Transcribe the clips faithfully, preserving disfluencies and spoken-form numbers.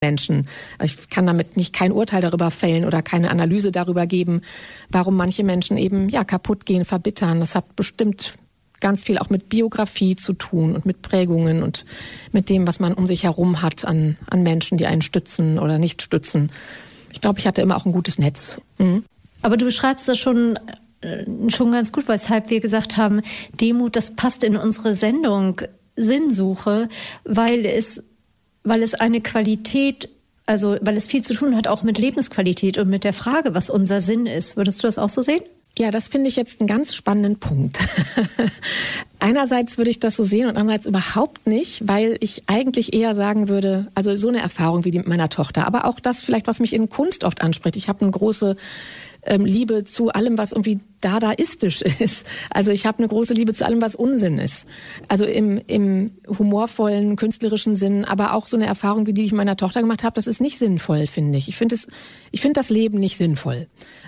Menschen. Ich kann damit nicht kein Urteil darüber fällen oder keine Analyse darüber geben, warum manche Menschen eben ja kaputt gehen, verbittern. Das hat bestimmt ganz viel auch mit Biografie zu tun und mit Prägungen und mit dem, was man um sich herum hat an, an Menschen, die einen stützen oder nicht stützen. Ich glaube, ich hatte immer auch ein gutes Netz. Mhm. Aber du beschreibst das schon, schon ganz gut, weshalb wir gesagt haben, Demut, das passt in unsere Sendung Sinnsuche, weil es weil es eine Qualität, also weil es viel zu tun hat, auch mit Lebensqualität und mit der Frage, was unser Sinn ist. Würdest du das auch so sehen? Ja, das finde ich jetzt einen ganz spannenden Punkt. Einerseits würde ich das so sehen und andererseits überhaupt nicht, weil ich eigentlich eher sagen würde, also so eine Erfahrung wie die mit meiner Tochter, aber auch das vielleicht, was mich in Kunst oft anspricht. Ich habe eine große ähm, Liebe zu allem, was irgendwie dadaistisch ist. Also ich habe eine große Liebe zu allem, was Unsinn ist. Also im, im humorvollen, künstlerischen Sinn, aber auch so eine Erfahrung, wie die ich mit meiner Tochter gemacht habe, das ist nicht sinnvoll, finde ich. Ich finde es, ich finde das Leben nicht sinnvoll.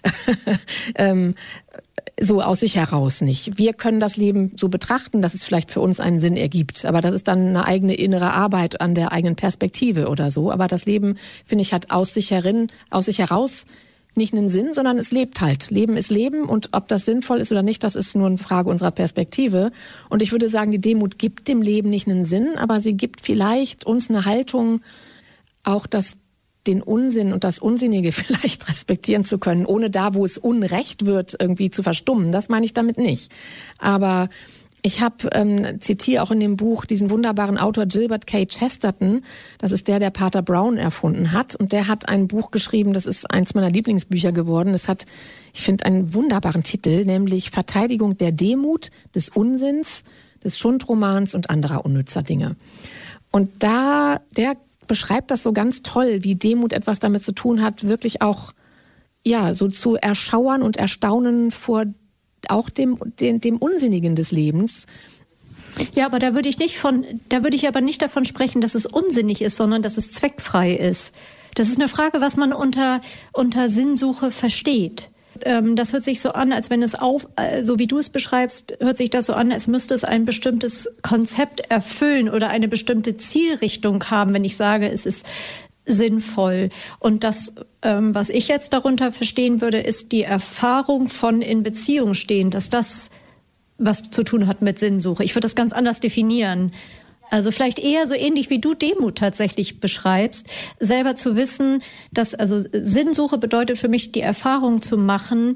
ähm, so aus sich heraus nicht. Wir können das Leben so betrachten, dass es vielleicht für uns einen Sinn ergibt. Aber das ist dann eine eigene innere Arbeit an der eigenen Perspektive oder so. Aber das Leben, finde ich, hat aus sich herin, aus sich heraus nicht einen Sinn, sondern es lebt halt. Leben ist Leben und ob das sinnvoll ist oder nicht, das ist nur eine Frage unserer Perspektive. Und ich würde sagen, die Demut gibt dem Leben nicht einen Sinn, aber sie gibt vielleicht uns eine Haltung, auch das den Unsinn und das Unsinnige vielleicht respektieren zu können, ohne da, wo es unrecht wird, irgendwie zu verstummen. Das meine ich damit nicht. Aber ich habe, ähm, zitiere auch in dem Buch diesen wunderbaren Autor Gilbert K. Chesterton. Das ist der, der Pater Brown erfunden hat. Und der hat ein Buch geschrieben, das ist eins meiner Lieblingsbücher geworden. Das hat, ich finde, einen wunderbaren Titel, nämlich Verteidigung der Demut, des Unsinns, des Schundromans und anderer unnützer Dinge. Und da, der beschreibt das so ganz toll, wie Demut etwas damit zu tun hat, wirklich auch, ja, so zu erschauern und erstaunen vor auch dem, dem, dem Unsinnigen des Lebens. Ja, aber da würde ich nicht von, da würde ich aber nicht davon sprechen, dass es unsinnig ist, sondern dass es zweckfrei ist. Das ist eine Frage, was man unter, unter Sinnsuche versteht. Ähm, das hört sich so an, als wenn es auf, so wie du es beschreibst, hört sich das so an, als müsste es ein bestimmtes Konzept erfüllen oder eine bestimmte Zielrichtung haben, wenn ich sage, es ist sinnvoll. Und das, ähm, was ich jetzt darunter verstehen würde, ist die Erfahrung von in Beziehung stehen, dass das was zu tun hat mit Sinnsuche. Ich würde das ganz anders definieren. Also vielleicht eher so ähnlich wie du Demut tatsächlich beschreibst, selber zu wissen, dass also Sinnsuche bedeutet für mich die Erfahrung zu machen,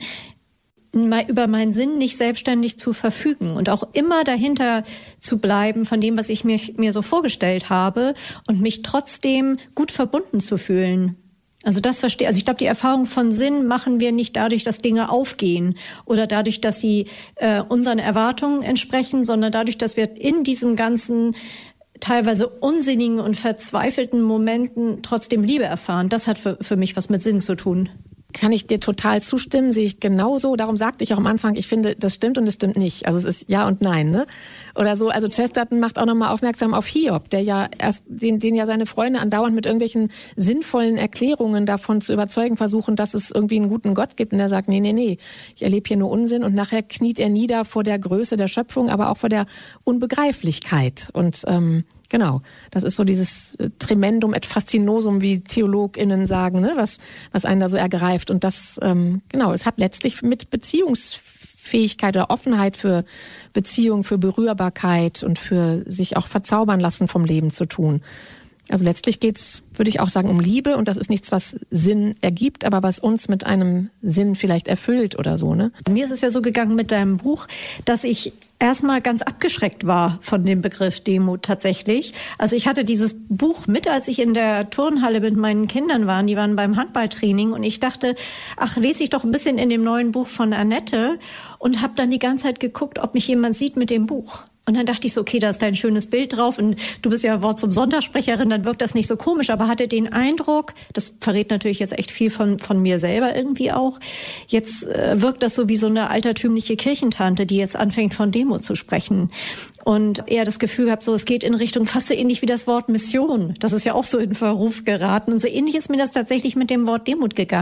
über meinen Sinn nicht selbstständig zu verfügen und auch immer dahinter zu bleiben von dem, was ich mir, mir so vorgestellt habe und mich trotzdem gut verbunden zu fühlen. Also das verstehe, also ich glaube, die Erfahrung von Sinn machen wir nicht dadurch, dass Dinge aufgehen oder dadurch, dass sie äh, unseren Erwartungen entsprechen, sondern dadurch, dass wir in diesem ganzen teilweise unsinnigen und verzweifelten Momenten trotzdem Liebe erfahren. Das hat für, für mich was mit Sinn zu tun. Kann ich dir total zustimmen, sehe ich genauso. Darum sagte ich auch am Anfang, ich finde, das stimmt und das stimmt nicht. Also es ist ja und nein, ne? Oder so. Also Chesterton macht auch nochmal aufmerksam auf Hiob, der ja erst, den, den ja seine Freunde andauernd mit irgendwelchen sinnvollen Erklärungen davon zu überzeugen versuchen, dass es irgendwie einen guten Gott gibt. Und er sagt, nee, nee, nee, ich erlebe hier nur Unsinn. Und nachher kniet er nieder vor der Größe der Schöpfung, aber auch vor der Unbegreiflichkeit. Und ähm, genau, das ist so dieses Tremendum et fascinosum, wie TheologInnen sagen, ne, was, was einen da so ergreift. Und das, ähm, genau, es hat letztlich mit Beziehungsfähigkeit oder Offenheit für Beziehung, für Berührbarkeit und für sich auch verzaubern lassen vom Leben zu tun. Also letztlich geht's, würde ich auch sagen, um Liebe und das ist nichts, was Sinn ergibt, aber was uns mit einem Sinn vielleicht erfüllt oder so, ne? Mir ist es ja so gegangen mit deinem Buch, dass ich erstmal ganz abgeschreckt war von dem Begriff Demut tatsächlich. Also ich hatte dieses Buch mit, als ich in der Turnhalle mit meinen Kindern war. Die waren beim Handballtraining und ich dachte, ach, lese ich doch ein bisschen in dem neuen Buch von Annette und habe dann die ganze Zeit geguckt, ob mich jemand sieht mit dem Buch. Und dann dachte ich so, okay, da ist dein schönes Bild drauf und du bist ja Wort zum Sonntagssprecherin, dann wirkt das nicht so komisch, aber hatte den Eindruck, das verrät natürlich jetzt echt viel von von mir selber irgendwie auch, jetzt äh, wirkt das so wie so eine altertümliche Kirchentante, die jetzt anfängt von Demut zu sprechen. Und eher das Gefühl gehabt, so es geht in Richtung fast so ähnlich wie das Wort Mission. Das ist ja auch so in Verruf geraten. Und so ähnlich ist mir das tatsächlich mit dem Wort Demut gegangen.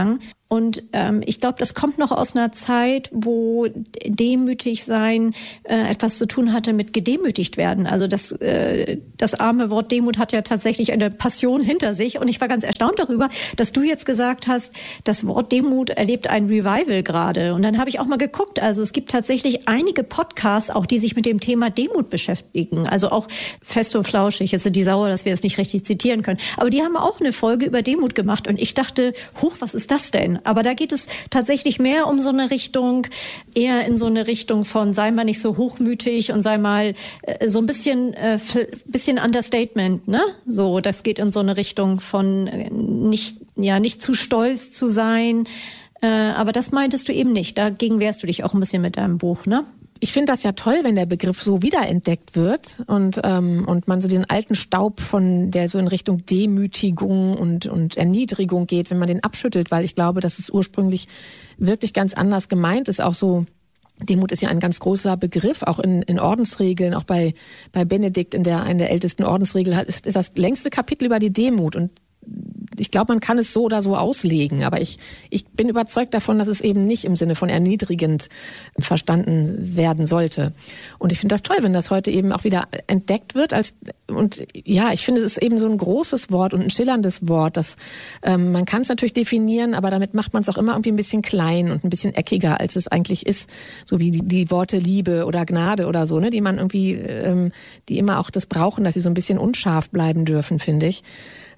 Und ähm, ich glaube, das kommt noch aus einer Zeit, wo demütig sein äh, etwas zu tun hatte mit gedemütigt werden. Also das, äh, das arme Wort Demut hat ja tatsächlich eine Passion hinter sich. Und ich war ganz erstaunt darüber, dass du jetzt gesagt hast, das Wort Demut erlebt ein Revival gerade. Und dann habe ich auch mal geguckt. Also es gibt tatsächlich einige Podcasts, auch die sich mit dem Thema Demut beschäftigen. Also auch Fest und Flauschig, jetzt sind die sauer, dass wir es nicht richtig zitieren können. Aber die haben auch eine Folge über Demut gemacht. Und ich dachte, huch, was ist das denn? Aber da geht es tatsächlich mehr um so eine Richtung, eher in so eine Richtung von sei mal nicht so hochmütig und sei mal äh, so ein bisschen äh, bisschen Understatement, ne? So, das geht in so eine Richtung von äh, nicht ja nicht zu stolz zu sein. Äh, aber das meintest du eben nicht. Dagegen wehrst du dich auch ein bisschen mit deinem Buch, ne? Ich finde das ja toll, wenn der Begriff so wiederentdeckt wird und ähm, und man so den alten Staub von der so in Richtung Demütigung und und Erniedrigung geht, wenn man den abschüttelt, weil ich glaube, dass es ursprünglich wirklich ganz anders gemeint ist. Auch so Demut ist ja ein ganz großer Begriff, auch in, in Ordensregeln, auch bei bei Benedikt in der in der ältesten Ordensregel ist, ist das längste Kapitel über die Demut und ich glaube, man kann es so oder so auslegen, aber ich ich bin überzeugt davon, dass es eben nicht im Sinne von erniedrigend verstanden werden sollte. Und ich finde das toll, wenn das heute eben auch wieder entdeckt wird als und ja, ich finde, es ist eben so ein großes Wort und ein schillerndes Wort, das ähm, man kann es natürlich definieren, aber damit macht man es auch immer irgendwie ein bisschen klein und ein bisschen eckiger, als es eigentlich ist, so wie die, die Worte Liebe oder Gnade oder so, ne, die man irgendwie ähm, die immer auch das brauchen, dass sie so ein bisschen unscharf bleiben dürfen, finde ich.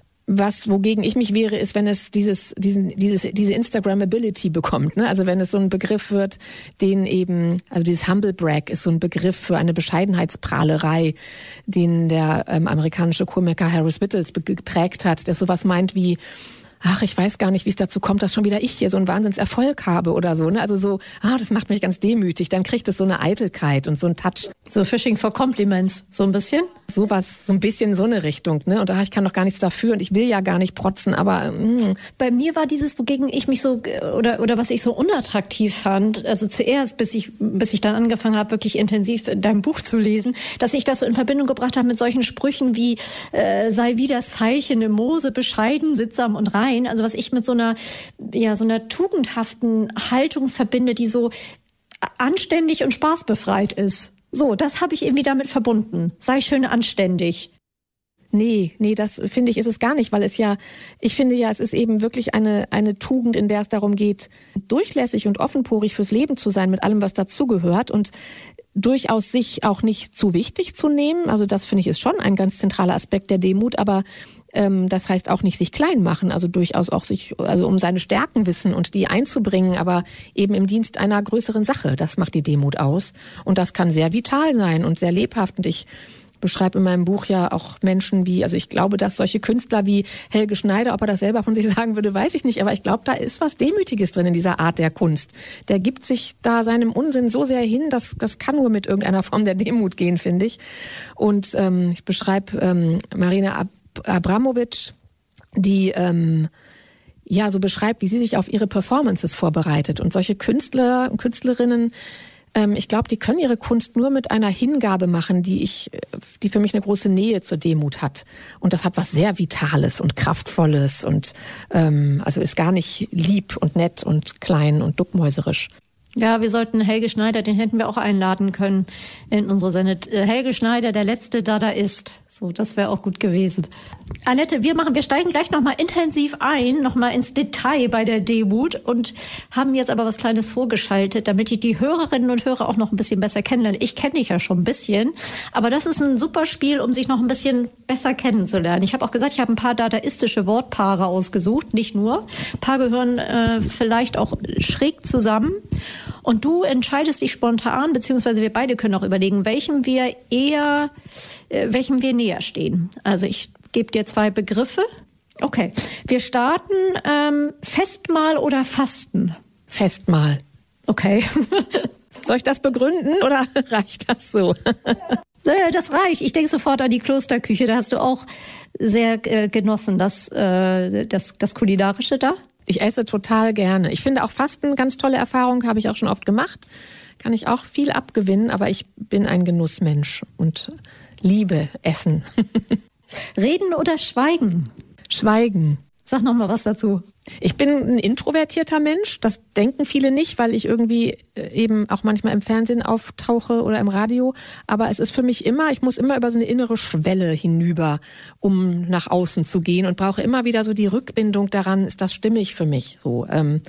Was, wogegen ich mich wehre, ist, wenn es dieses, diesen, dieses, diese Instagrammability bekommt, ne? Also wenn es so ein Begriff wird, den eben, also dieses Humble Brag ist so ein Begriff für eine Bescheidenheitsprahlerei, den der ähm, amerikanische Komiker Harris Wittels geprägt hat, der sowas meint wie, ach, ich weiß gar nicht, wie es dazu kommt, dass schon wieder ich hier so einen Wahnsinnserfolg habe oder so, ne? Also so, ah, das macht mich ganz demütig. Dann kriegt es so eine Eitelkeit und so einen Touch. So Fishing for Compliments, so ein bisschen? Sowas, so ein bisschen so eine Richtung, ne? Und da, ich kann doch gar nichts dafür und ich will ja gar nicht protzen, aber mh. Bei mir war dieses, wogegen ich mich so, oder, oder was ich so unattraktiv fand, also zuerst, bis ich, bis ich dann angefangen habe, wirklich intensiv dein Buch zu lesen, dass ich das so in Verbindung gebracht habe mit solchen Sprüchen wie, äh, sei wie das Veilchen im Moose, bescheiden, sittsam und rein. Also was ich mit so einer, ja, so einer tugendhaften Haltung verbinde, die so anständig und spaßbefreit ist. So, das habe ich irgendwie damit verbunden. Sei schön anständig. Nee, nee, das finde ich ist es gar nicht, weil es ja, ich finde ja, es ist eben wirklich eine eine Tugend, in der es darum geht, durchlässig und offenporig fürs Leben zu sein mit allem, was dazugehört und durchaus sich auch nicht zu wichtig zu nehmen. Also das finde ich ist schon ein ganz zentraler Aspekt der Demut, aber ähm, das heißt auch nicht sich klein machen, also durchaus auch sich, also um seine Stärken wissen und die einzubringen, aber eben im Dienst einer größeren Sache. Das macht die Demut aus und das kann sehr vital sein und sehr lebhaft und ich beschreibe in meinem Buch ja auch Menschen wie, also ich glaube, dass solche Künstler wie Helge Schneider, ob er das selber von sich sagen würde, weiß ich nicht, aber ich glaube, da ist was Demütiges drin in dieser Art der Kunst. Der gibt sich da seinem Unsinn so sehr hin, dass das kann nur mit irgendeiner Form der Demut gehen, finde ich. Und ähm, ich beschreibe ähm, Marina Ab- Abramovic, die ähm, ja so beschreibt, wie sie sich auf ihre Performances vorbereitet. Und solche Künstler und Künstlerinnen, ich glaube, die können ihre Kunst nur mit einer Hingabe machen, die ich, die für mich eine große Nähe zur Demut hat. Und das hat was sehr Vitales und Kraftvolles und ähm, also ist gar nicht lieb und nett und klein und duckmäuserisch. Ja, wir sollten Helge Schneider, den hätten wir auch einladen können in unsere Sendung. Helge Schneider, der letzte Dadaist. So, das wäre auch gut gewesen. Annette, wir machen, wir steigen gleich nochmal intensiv ein, nochmal ins Detail bei der Demut und haben jetzt aber was Kleines vorgeschaltet, damit ich die Hörerinnen und Hörer auch noch ein bisschen besser kennenlerne. Ich kenne dich ja schon ein bisschen, aber das ist ein super Spiel, um sich noch ein bisschen besser kennenzulernen. Ich habe auch gesagt, ich habe ein paar dadaistische Wortpaare ausgesucht, nicht nur. Ein paar gehören äh, vielleicht auch schräg zusammen. Und du entscheidest dich spontan, beziehungsweise wir beide können auch überlegen, welchem wir eher, äh, welchem wir näher stehen. Also ich gebe dir zwei Begriffe. Okay, wir starten ähm, Festmahl oder Fasten? Festmahl. Okay. Soll ich das begründen oder reicht das so? Das reicht. Ich denke sofort an die Klosterküche. Da hast du auch sehr äh, genossen, das, äh, das, das Kulinarische da. Ich esse total gerne. Ich finde auch Fasten ganz tolle Erfahrung, habe ich auch schon oft gemacht. Kann ich auch viel abgewinnen, aber ich bin ein Genussmensch und liebe Essen. Reden oder schweigen? Schweigen. Sag noch mal was dazu. Ich bin ein introvertierter Mensch. Das denken viele nicht, weil ich irgendwie eben auch manchmal im Fernsehen auftauche oder im Radio. Aber es ist für mich immer, ich muss immer über so eine innere Schwelle hinüber, um nach außen zu gehen und brauche immer wieder so die Rückbindung daran, ist das stimmig für mich? So.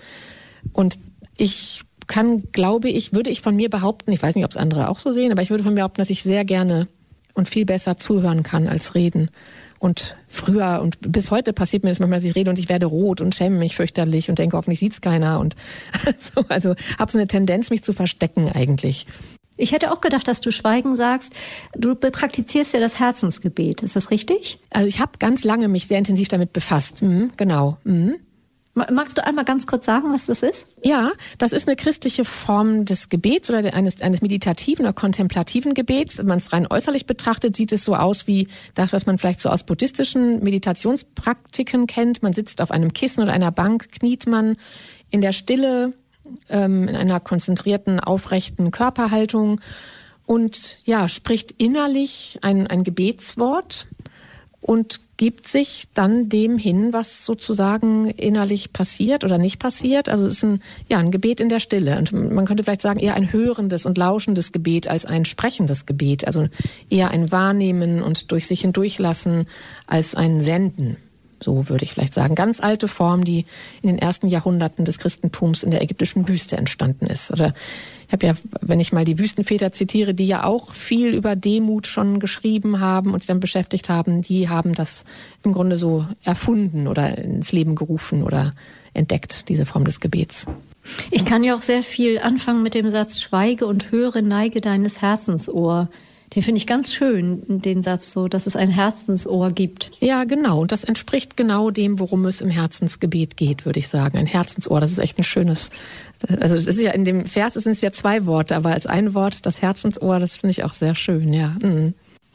Und ich kann, glaube ich, würde ich von mir behaupten, ich weiß nicht, ob es andere auch so sehen, aber ich würde von mir behaupten, dass ich sehr gerne und viel besser zuhören kann als reden. Und früher und bis heute passiert mir das manchmal, dass ich rede und ich werde rot und schäme mich fürchterlich und denke, hoffentlich sieht's keiner. Und so, also habe so eine Tendenz, mich zu verstecken eigentlich. Ich hätte auch gedacht, dass du Schweigen sagst. Du praktizierst ja das Herzensgebet. Ist das richtig? Also ich habe ganz lange mich sehr intensiv damit befasst. Mhm, genau. Mhm. Magst du einmal ganz kurz sagen, was das ist? Ja, das ist eine christliche Form des Gebets oder eines, eines meditativen oder kontemplativen Gebets. Wenn man es rein äußerlich betrachtet, sieht es so aus wie das, was man vielleicht so aus buddhistischen Meditationspraktiken kennt. Man sitzt auf einem Kissen oder einer Bank, kniet man in der Stille, ähm, in einer konzentrierten, aufrechten Körperhaltung und ja, spricht innerlich ein, ein Gebetswort und gibt sich dann dem hin, was sozusagen innerlich passiert oder nicht passiert. Also es ist ein, ja, ein Gebet in der Stille. Und man könnte vielleicht sagen, eher ein hörendes und lauschendes Gebet als ein sprechendes Gebet. Also eher ein Wahrnehmen und durch sich hindurchlassen als ein Senden. So würde ich vielleicht sagen. Ganz alte Form, die in den ersten Jahrhunderten des Christentums in der ägyptischen Wüste entstanden ist. Oder ich habe ja, wenn ich mal die Wüstenväter zitiere, die ja auch viel über Demut schon geschrieben haben und sich dann beschäftigt haben, die haben das im Grunde so erfunden oder ins Leben gerufen oder entdeckt, diese Form des Gebets. Ich kann ja auch sehr viel anfangen mit dem Satz, schweige und höre, neige deines Herzensohr. Den finde ich ganz schön, den Satz so, dass es ein Herzensohr gibt. Ja, genau. Und das entspricht genau dem, worum es im Herzensgebet geht, würde ich sagen. Ein Herzensohr, das ist echt ein schönes, also es ist ja in dem Vers, es sind ja zwei Worte, aber als ein Wort, das Herzensohr, das finde ich auch sehr schön, ja. Mhm.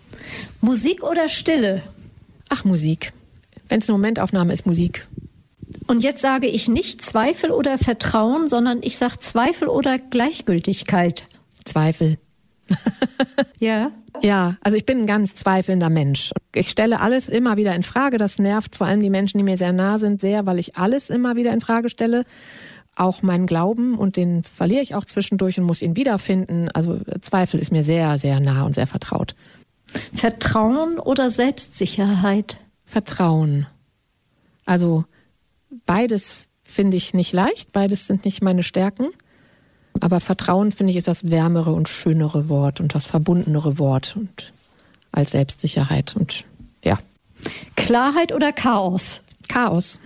Musik oder Stille? Ach, Musik. Wenn es eine Momentaufnahme ist, Musik. Und jetzt sage ich nicht Zweifel oder Vertrauen, sondern ich sage Zweifel oder Gleichgültigkeit. Zweifel. Ja. Ja, also ich bin ein ganz zweifelnder Mensch. Ich stelle alles immer wieder in Frage. Das nervt vor allem die Menschen, die mir sehr nah sind, sehr, weil ich alles immer wieder in Frage stelle. Auch meinen Glauben, und den verliere ich auch zwischendurch und muss ihn wiederfinden. Also Zweifel ist mir sehr, sehr nah und sehr vertraut. Vertrauen oder Selbstsicherheit? Vertrauen. Also beides finde ich nicht leicht. Beides sind nicht meine Stärken. Aber Vertrauen, finde ich, ist das wärmere und schönere Wort und das verbundenere Wort und als Selbstsicherheit und ja. Klarheit oder Chaos? Chaos.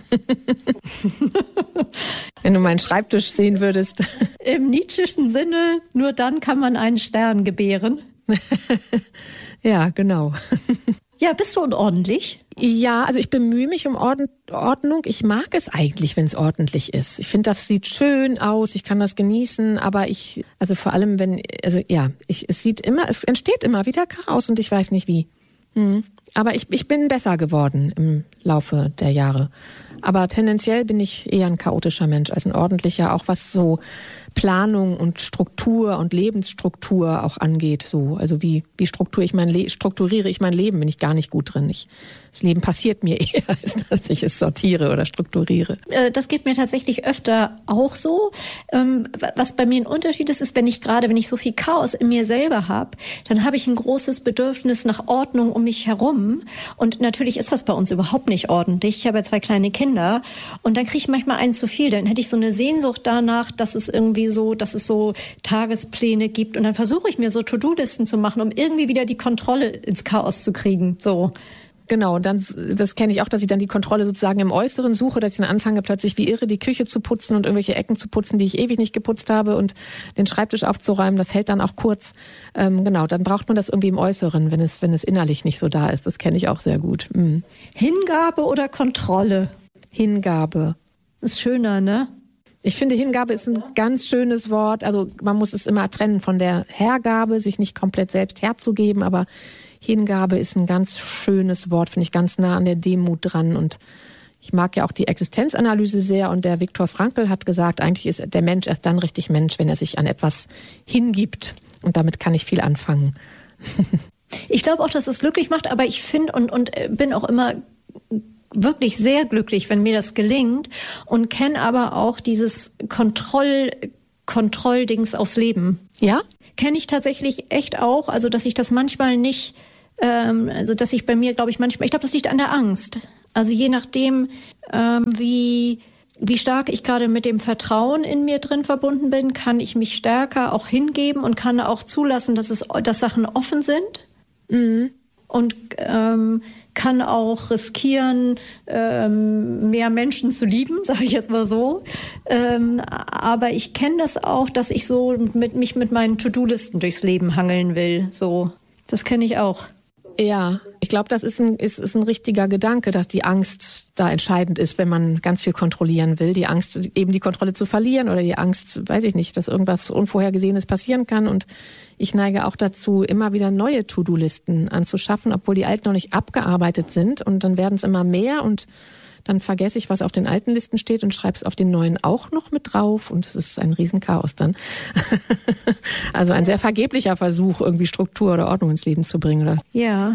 Wenn du meinen Schreibtisch sehen würdest. Im Nietzscheschen Sinne, nur dann kann man einen Stern gebären. Ja, genau. Ja, bist du unordentlich? Ja, also ich bemühe mich um Ordnung. Ich mag es eigentlich, wenn es ordentlich ist. Ich finde, das sieht schön aus, ich kann das genießen, aber ich, also vor allem, wenn, also ja, ich, es sieht immer, es entsteht immer wieder Chaos und ich weiß nicht wie. Hm. Aber ich, ich bin besser geworden im Laufe der Jahre. Aber tendenziell bin ich eher ein chaotischer Mensch als ein ordentlicher, auch was so Planung und Struktur und Lebensstruktur auch angeht. So, also wie, wie strukturiere ich mein Le- strukturiere ich mein Leben, bin ich gar nicht gut drin. Ich, das Leben passiert mir eher, als dass ich es sortiere oder strukturiere. Das geht mir tatsächlich öfter auch so. Was bei mir ein Unterschied ist, ist, wenn ich gerade, wenn ich so viel Chaos in mir selber habe, dann habe ich ein großes Bedürfnis nach Ordnung um mich herum. Und natürlich ist das bei uns überhaupt nicht ordentlich. Ich habe ja zwei kleine Kinder und dann kriege ich manchmal einen zu viel. Dann hätte ich so eine Sehnsucht danach, dass es irgendwie so, dass es so Tagespläne gibt. Und dann versuche ich mir so To-Do-Listen zu machen, um irgendwie wieder die Kontrolle ins Chaos zu kriegen. So. Genau, und dann, das kenne ich auch, dass ich dann die Kontrolle sozusagen im Äußeren suche, dass ich dann anfange, plötzlich wie irre die Küche zu putzen und irgendwelche Ecken zu putzen, die ich ewig nicht geputzt habe und den Schreibtisch aufzuräumen. Das hält dann auch kurz. Ähm, genau, dann braucht man das irgendwie im Äußeren, wenn es, wenn es innerlich nicht so da ist. Das kenne ich auch sehr gut. Mhm. Hingabe oder Kontrolle? Hingabe. Ist schöner, ne? Ich finde, Hingabe ist ein ganz schönes Wort. Also man muss es immer trennen von der Hergabe, sich nicht komplett selbst herzugeben, aber Hingabe ist ein ganz schönes Wort, finde ich ganz nah an der Demut dran. Und ich mag ja auch die Existenzanalyse sehr. Und der Viktor Frankl hat gesagt, eigentlich ist der Mensch erst dann richtig Mensch, wenn er sich an etwas hingibt. Und damit kann ich viel anfangen. Ich glaube auch, dass es glücklich macht, aber ich finde und, und bin auch immer wirklich sehr glücklich, wenn mir das gelingt und kenne aber auch dieses Kontroll, Kontrolldings aufs Leben. Ja? Kenne ich tatsächlich echt auch, also dass ich das manchmal nicht, ähm, also dass ich bei mir, glaube ich, manchmal, ich glaube, das liegt an der Angst. Also je nachdem, ähm, wie, wie stark ich gerade mit dem Vertrauen in mir drin verbunden bin, kann ich mich stärker auch hingeben und kann auch zulassen, dass es, dass Sachen offen sind. Mhm. Und ähm, kann auch riskieren, ähm, mehr Menschen zu lieben, sage ich jetzt mal so. Ähm, aber ich kenne das auch, dass ich so mit mich mit meinen To-Do-Listen durchs Leben hangeln will. So, das kenne ich auch. Ja, ich glaube, das ist ein, ist, ist ein richtiger Gedanke, dass die Angst da entscheidend ist, wenn man ganz viel kontrollieren will. Die Angst, eben die Kontrolle zu verlieren oder die Angst, weiß ich nicht, dass irgendwas Unvorhergesehenes passieren kann. Und ich neige auch dazu, immer wieder neue To-Do-Listen anzuschaffen, obwohl die alten noch nicht abgearbeitet sind. Und dann werden es immer mehr und dann vergesse ich, was auf den alten Listen steht und schreibe es auf den neuen auch noch mit drauf. Und es ist ein Riesenchaos dann. Also ein sehr vergeblicher Versuch, irgendwie Struktur oder Ordnung ins Leben zu bringen, oder? Ja.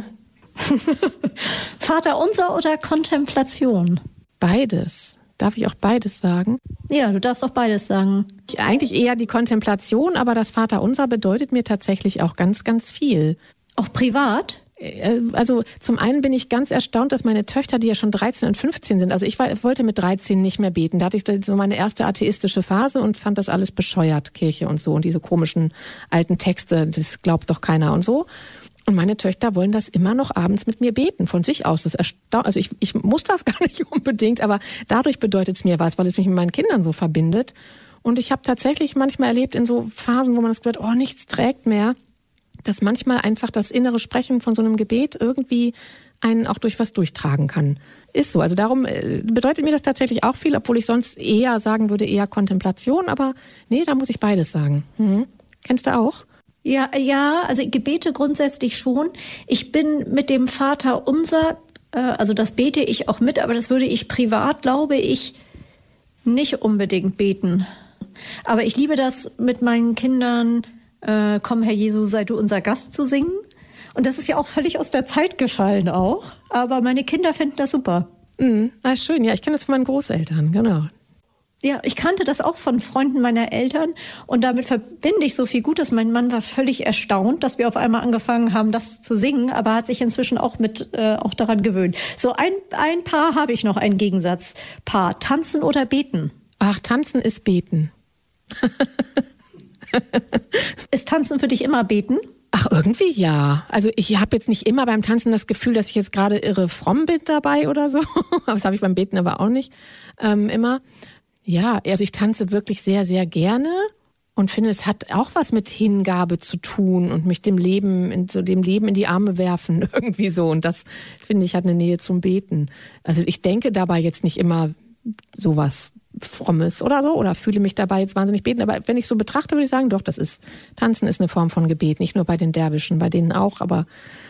Vaterunser oder Kontemplation? Beides. Darf ich auch beides sagen? Ja, du darfst auch beides sagen. Ich, eigentlich eher die Kontemplation, aber das Vaterunser bedeutet mir tatsächlich auch ganz, ganz viel. Auch privat? Also zum einen bin ich ganz erstaunt, dass meine Töchter, die ja schon dreizehn und fünfzehn sind, also ich war, wollte mit dreizehn nicht mehr beten. Da hatte ich so meine erste atheistische Phase und fand das alles bescheuert, Kirche und so und diese komischen alten Texte, das glaubt doch keiner und so. Und meine Töchter wollen das immer noch abends mit mir beten, von sich aus. Das erstaunt, also ich, ich muss das gar nicht unbedingt, aber dadurch bedeutet es mir was, weil es mich mit meinen Kindern so verbindet. Und ich habe tatsächlich manchmal erlebt in so Phasen, wo man das gehört, oh, nichts trägt mehr, dass manchmal einfach das innere Sprechen von so einem Gebet irgendwie einen auch durch was durchtragen kann. Ist so. Also darum bedeutet mir das tatsächlich auch viel, obwohl ich sonst eher sagen würde, eher Kontemplation. Aber nee, da muss ich beides sagen. Mhm. Kennst du auch? Ja, ja, also Gebete grundsätzlich schon. Ich bin mit dem Vater unser, äh, also das bete ich auch mit, aber das würde ich privat, glaube ich, nicht unbedingt beten. Aber ich liebe das mit meinen Kindern, äh, komm Herr Jesu, sei du unser Gast zu singen. Und das ist ja auch völlig aus der Zeit gefallen auch. Aber meine Kinder finden das super. Mhm. Ah, schön. Ja, ich kenne das von meinen Großeltern, genau. Ja, ich kannte das auch von Freunden meiner Eltern und damit verbinde ich so viel Gutes. Mein Mann war völlig erstaunt, dass wir auf einmal angefangen haben, das zu singen, aber hat sich inzwischen auch mit äh, auch daran gewöhnt. So ein ein Paar habe ich noch, einen Gegensatz. Paar, tanzen oder beten? Ach, tanzen ist beten. Ist tanzen für dich immer beten? Ach, irgendwie ja. Also ich habe jetzt nicht immer beim Tanzen das Gefühl, dass ich jetzt gerade irre fromm bin dabei oder so. Das habe ich beim Beten aber auch nicht ähm, immer. Ja, also ich tanze wirklich sehr, sehr gerne und finde, es hat auch was mit Hingabe zu tun und mich dem Leben, in so dem Leben in die Arme werfen, irgendwie so. Und das, finde ich, hat eine Nähe zum Beten. Also ich denke dabei jetzt nicht immer sowas Frommes oder so oder fühle mich dabei jetzt wahnsinnig beten. Aber wenn ich so betrachte, würde ich sagen, doch, das ist, Tanzen ist eine Form von Gebet. Nicht nur bei den Derwischen, bei denen auch, aber...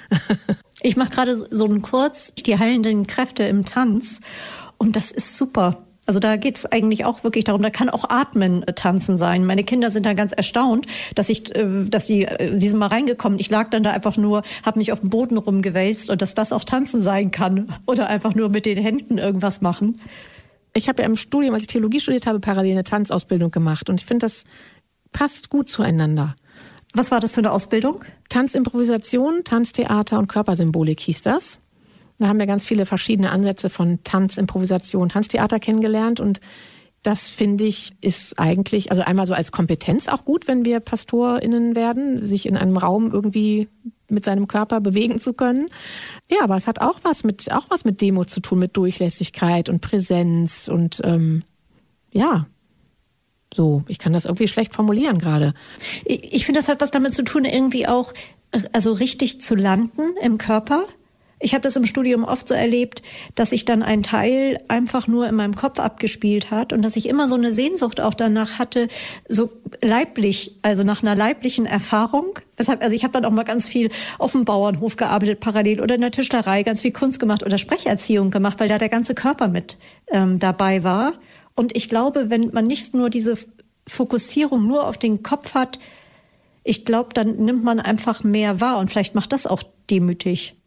Ich mache gerade so einen Kurz, die heilenden Kräfte im Tanz und das ist super. Also da geht's eigentlich auch wirklich darum, da kann auch Atmen äh, tanzen sein. Meine Kinder sind da ganz erstaunt, dass ich, äh, dass sie, äh, sie sind mal reingekommen. Ich lag dann da einfach nur, habe mich auf dem Boden rumgewälzt und dass das auch tanzen sein kann oder einfach nur mit den Händen irgendwas machen. Ich habe ja im Studium, als ich Theologie studiert habe, parallel eine Tanzausbildung gemacht und ich finde, das passt gut zueinander. Was war das für eine Ausbildung? Tanzimprovisation, Tanztheater und Körpersymbolik hieß das. Da haben wir ganz viele verschiedene Ansätze von Tanz, Improvisation, Tanztheater kennengelernt und das finde ich ist eigentlich, also einmal so als Kompetenz auch gut, wenn wir PastorInnen werden, sich in einem Raum irgendwie mit seinem Körper bewegen zu können. Ja, aber es hat auch was mit, auch was mit Demo zu tun, mit Durchlässigkeit und Präsenz und ähm, ja, so, ich kann das irgendwie schlecht formulieren gerade. Ich, ich finde, das hat was damit zu tun, irgendwie auch, also richtig zu landen im Körper. Ich habe das im Studium oft so erlebt, dass sich dann ein Teil einfach nur in meinem Kopf abgespielt hat und dass ich immer so eine Sehnsucht auch danach hatte, so leiblich, also nach einer leiblichen Erfahrung. Weshalb, also ich habe dann auch mal ganz viel auf dem Bauernhof gearbeitet parallel oder in der Tischlerei, ganz viel Kunst gemacht oder Sprecherziehung gemacht, weil da der ganze Körper mit ähm, dabei war. Und ich glaube, wenn man nicht nur diese Fokussierung nur auf den Kopf hat, ich glaube, dann nimmt man einfach mehr wahr und vielleicht macht das auch demütig.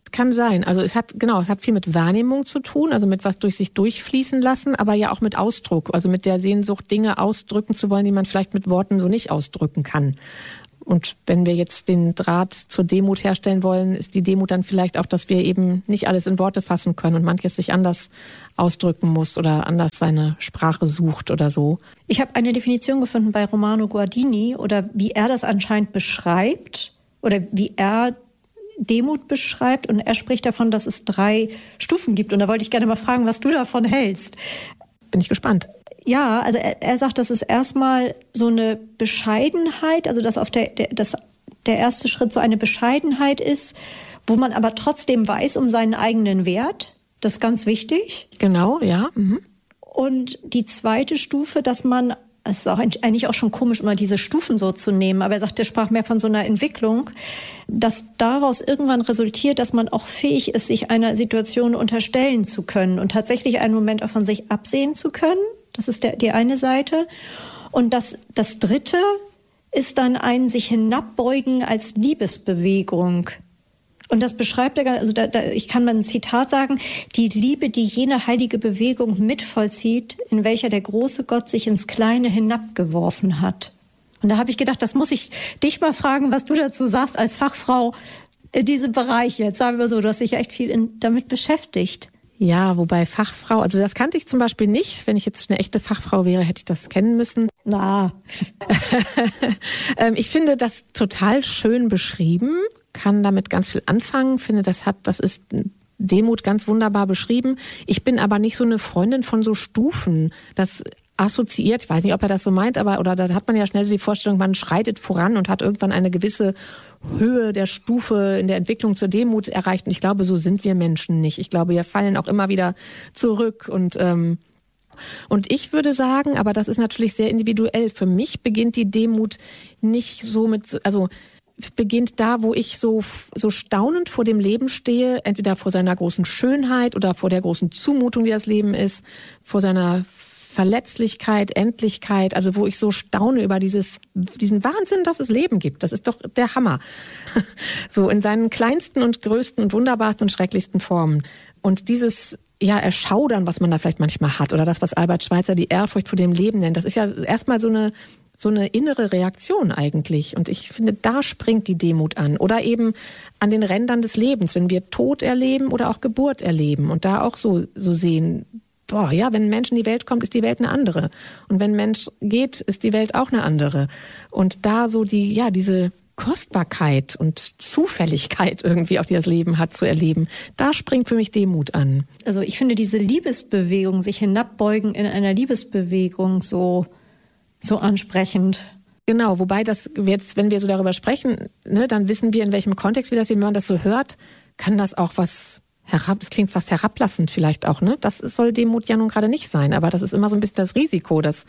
Kann sein. Also es hat, genau, es hat viel mit Wahrnehmung zu tun, also mit was durch sich durchfließen lassen, aber ja auch mit Ausdruck, also mit der Sehnsucht, Dinge ausdrücken zu wollen, die man vielleicht mit Worten so nicht ausdrücken kann. Und wenn wir jetzt den Draht zur Demut herstellen wollen, ist die Demut dann vielleicht auch, dass wir eben nicht alles in Worte fassen können und manches sich anders ausdrücken muss oder anders seine Sprache sucht oder so. Ich habe eine Definition gefunden bei Romano Guardini oder wie er das anscheinend beschreibt oder wie er Demut beschreibt, und er spricht davon, dass es drei Stufen gibt. Und da wollte ich gerne mal fragen, was du davon hältst. Bin ich gespannt. Ja, also er, er sagt, das ist erstmal so eine Bescheidenheit, also dass auf der, der, dass der erste Schritt so eine Bescheidenheit ist, wo man aber trotzdem weiß um seinen eigenen Wert. Das ist ganz wichtig. Genau, ja. Mhm. Und die zweite Stufe, dass man, es ist auch eigentlich auch schon komisch, immer diese Stufen so zu nehmen, aber er sagt, er sprach mehr von so einer Entwicklung, dass daraus irgendwann resultiert, dass man auch fähig ist, sich einer Situation unterstellen zu können und tatsächlich einen Moment auch von sich absehen zu können. Das ist der, die eine Seite. Und das, das dritte ist dann ein sich hinabbeugen als Liebesbewegung. Und das beschreibt er, also da, da, ich kann mal ein Zitat sagen: Die Liebe, die jene heilige Bewegung mitvollzieht, in welcher der große Gott sich ins Kleine hinabgeworfen hat. Und da habe ich gedacht, das muss ich dich mal fragen, was du dazu sagst als Fachfrau in diesem Bereich jetzt. Sagen wir so, du hast dich ja echt viel in, damit beschäftigt. Ja, wobei Fachfrau, also das kannte ich zum Beispiel nicht. Wenn ich jetzt eine echte Fachfrau wäre, hätte ich das kennen müssen. Na. Ich finde das total schön beschrieben, kann damit ganz viel anfangen, finde, das hat, das ist Demut ganz wunderbar beschrieben. Ich bin aber nicht so eine Freundin von so Stufen. Das assoziiert, ich weiß nicht, ob er das so meint, aber oder da hat man ja schnell so die Vorstellung, man schreitet voran und hat irgendwann eine gewisse Höhe der Stufe in der Entwicklung zur Demut erreicht. Und ich glaube, so sind wir Menschen nicht. Ich glaube, wir fallen auch immer wieder zurück. Und ähm, und ich würde sagen, aber das ist natürlich sehr individuell. Für mich beginnt die Demut nicht so mit, also beginnt da, wo ich so so staunend vor dem Leben stehe, entweder vor seiner großen Schönheit oder vor der großen Zumutung, die das Leben ist, vor seiner Verletzlichkeit, Endlichkeit, also wo ich so staune über dieses, diesen Wahnsinn, dass es Leben gibt. Das ist doch der Hammer. So in seinen kleinsten und größten und wunderbarsten und schrecklichsten Formen. Und dieses, ja, Erschaudern, was man da vielleicht manchmal hat, oder das, was Albert Schweitzer die Ehrfurcht vor dem Leben nennt, das ist ja erstmal so eine, so eine innere Reaktion eigentlich. Und ich finde, da springt die Demut an. Oder eben an den Rändern des Lebens, wenn wir Tod erleben oder auch Geburt erleben und da auch so, so sehen, boah, ja, wenn ein Mensch in die Welt kommt, ist die Welt eine andere. Und wenn ein Mensch geht, ist die Welt auch eine andere. Und da so die, ja, diese Kostbarkeit und Zufälligkeit irgendwie, auch die das Leben hat, zu erleben, da springt für mich Demut an. Also ich finde diese Liebesbewegung, sich hinabbeugen in einer Liebesbewegung so, so ansprechend. Genau, wobei das jetzt, wenn wir so darüber sprechen, ne, dann wissen wir, in welchem Kontext wir das sehen. Wenn man das so hört, kann das auch was herab, das klingt fast herablassend vielleicht auch, ne? Das soll Demut ja nun gerade nicht sein, aber das ist immer so ein bisschen das Risiko, dass,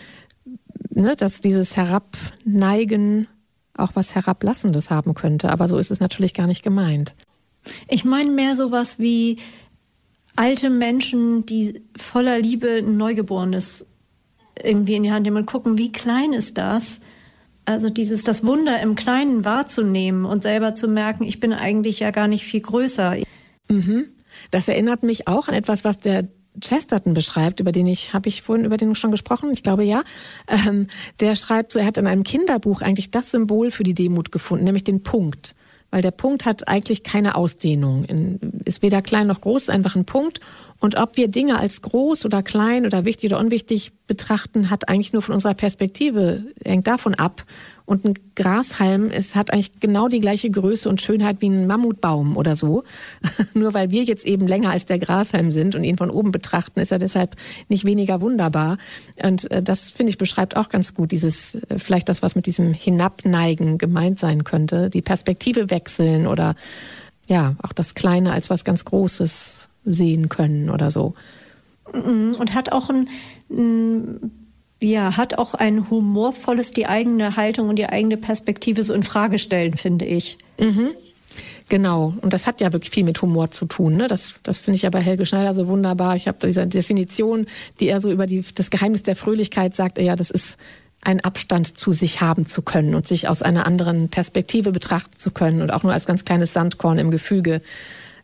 ne, dass dieses Herabneigen auch was Herablassendes haben könnte. Aber so ist es natürlich gar nicht gemeint. Ich meine mehr sowas wie alte Menschen, die voller Liebe ein Neugeborenes irgendwie in die Hand nehmen und gucken, wie klein ist das? Also dieses, das Wunder im Kleinen wahrzunehmen und selber zu merken, ich bin eigentlich ja gar nicht viel größer. Mhm. Das erinnert mich auch an etwas, was der Chesterton beschreibt, über den ich, habe ich vorhin über den schon gesprochen? Ich glaube ja. Ähm, der schreibt so, er hat in einem Kinderbuch eigentlich das Symbol für die Demut gefunden, nämlich den Punkt. Weil der Punkt hat eigentlich keine Ausdehnung. In, ist weder klein noch groß, ist einfach ein Punkt. Und ob wir Dinge als groß oder klein oder wichtig oder unwichtig betrachten, hat eigentlich nur von unserer Perspektive, hängt davon ab. Und ein Grashalm, es hat eigentlich genau die gleiche Größe und Schönheit wie ein Mammutbaum oder so. Nur weil wir jetzt eben länger als der Grashalm sind und ihn von oben betrachten, ist er deshalb nicht weniger wunderbar. Und das, finde ich, beschreibt auch ganz gut dieses, vielleicht das, was mit diesem Hinabneigen gemeint sein könnte. Die Perspektive wechseln oder ja, auch das Kleine als was ganz Großes sehen können oder so. Und hat auch ein, ein Ja, hat auch ein humorvolles, die eigene Haltung und die eigene Perspektive so in Frage stellen, finde ich. Mhm. Genau. Und das hat ja wirklich viel mit Humor zu tun. Ne? Das, das finde ich aber Helge Schneider so wunderbar. Ich habe diese Definition, die er so über die, das Geheimnis der Fröhlichkeit sagt, ja, das ist ein Abstand zu sich haben zu können und sich aus einer anderen Perspektive betrachten zu können und auch nur als ganz kleines Sandkorn im Gefüge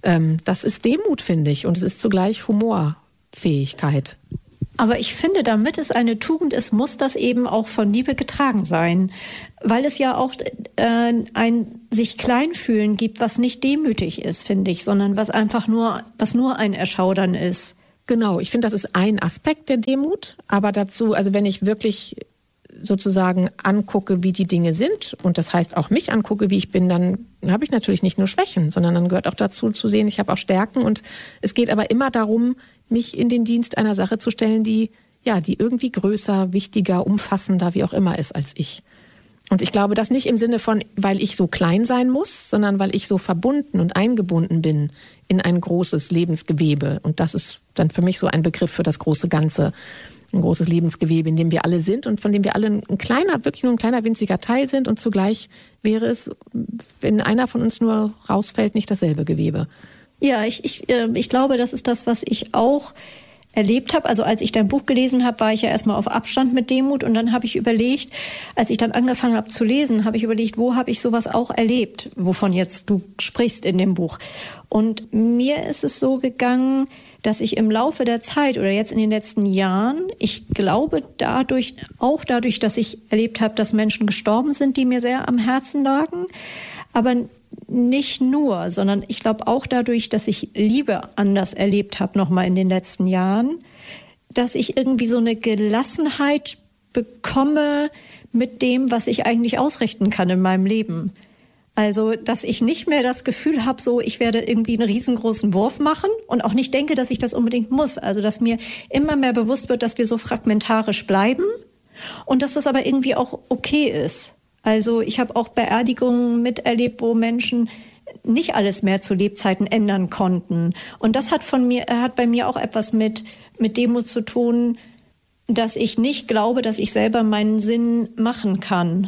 Ähm, das ist Demut, finde ich. Und es ist zugleich Humorfähigkeit. Aber ich finde, damit es eine Tugend ist, muss das eben auch von Liebe getragen sein. Weil es ja auch äh, ein sich klein fühlen gibt, was nicht demütig ist, finde ich, sondern was einfach nur, was nur ein Erschaudern ist. Genau, ich finde, das ist ein Aspekt der Demut. Aber dazu, also wenn ich wirklich sozusagen angucke, wie die Dinge sind, und das heißt auch mich angucke, wie ich bin, dann habe ich natürlich nicht nur Schwächen, sondern dann gehört auch dazu zu sehen, ich habe auch Stärken. Und es geht aber immer darum, mich in den Dienst einer Sache zu stellen, die ja, die irgendwie größer, wichtiger, umfassender, wie auch immer ist als ich. Und ich glaube, das nicht im Sinne von, weil ich so klein sein muss, sondern weil ich so verbunden und eingebunden bin in ein großes Lebensgewebe. Und das ist dann für mich so ein Begriff für das große Ganze. Ein großes Lebensgewebe, in dem wir alle sind und von dem wir alle ein kleiner, wirklich nur ein kleiner winziger Teil sind. Und zugleich wäre es, wenn einer von uns nur rausfällt, nicht dasselbe Gewebe. Ja, ich, ich, äh, ich glaube, das ist das, was ich auch erlebt habe. Also als ich dein Buch gelesen habe, war ich ja erstmal auf Abstand mit Demut und dann habe ich überlegt, als ich dann angefangen habe zu lesen, habe ich überlegt, wo habe ich sowas auch erlebt, wovon jetzt du sprichst in dem Buch. Und mir ist es so gegangen, dass ich im Laufe der Zeit oder jetzt in den letzten Jahren, ich glaube dadurch, auch dadurch, dass ich erlebt habe, dass Menschen gestorben sind, die mir sehr am Herzen lagen, aber nicht nur, sondern ich glaube auch dadurch, dass ich Liebe anders erlebt habe, nochmal in den letzten Jahren, dass ich irgendwie so eine Gelassenheit bekomme mit dem, was ich eigentlich ausrichten kann in meinem Leben. Also, dass ich nicht mehr das Gefühl habe, so, ich werde irgendwie einen riesengroßen Wurf machen und auch nicht denke, dass ich das unbedingt muss. Also, dass mir immer mehr bewusst wird, dass wir so fragmentarisch bleiben und dass das aber irgendwie auch okay ist. Also, ich habe auch Beerdigungen miterlebt, wo Menschen nicht alles mehr zu Lebzeiten ändern konnten. Und das hat von mir, hat bei mir auch etwas mit, mit Demut zu tun, dass ich nicht glaube, dass ich selber meinen Sinn machen kann.